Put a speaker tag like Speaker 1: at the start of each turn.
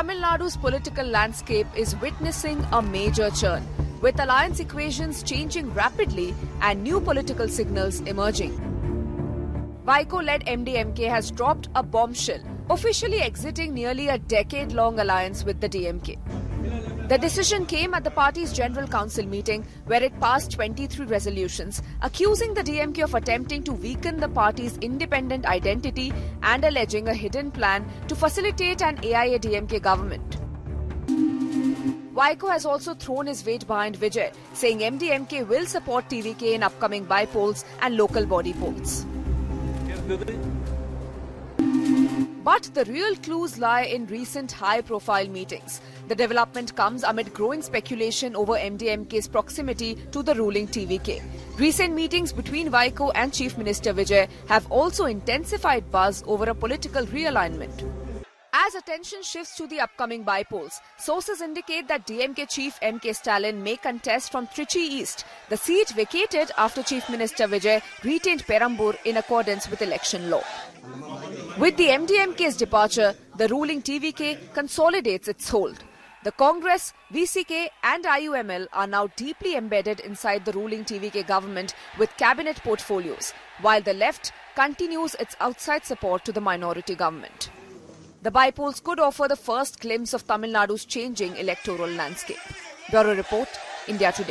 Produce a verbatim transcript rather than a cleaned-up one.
Speaker 1: Tamil Nadu's political landscape is witnessing a major churn, with alliance equations changing rapidly and new political signals emerging. Vaiko-led M D M K has dropped a bombshell, officially exiting nearly a decade-long alliance with the D M K. The decision came at the party's General Council meeting, where it passed twenty-three resolutions, accusing the D M K of attempting to weaken the party's independent identity and alleging a hidden plan to facilitate an A I A D M K government. Vaiko has also thrown his weight behind Vijay, saying M D M K will support T V K in upcoming by-polls and local body polls. But the real clues lie in recent high-profile meetings. The development comes amid growing speculation over M D M K's proximity to the ruling T V K. Recent meetings between Vaiko and Chief Minister Vijay have also intensified buzz over a political realignment. As attention shifts to the upcoming by-polls, sources indicate that D M K chief M K Stalin may contest from Trichy East, the seat vacated after Chief Minister Vijay retained Perambur in accordance with election law. With the M D M K's departure, the ruling T V K consolidates its hold. The Congress, V C K and I U M L are now deeply embedded inside the ruling T V K government with cabinet portfolios, while the left continues its outside support to the minority government. The by-polls could offer the first glimpse of Tamil Nadu's changing electoral landscape. Bureau Report, India Today.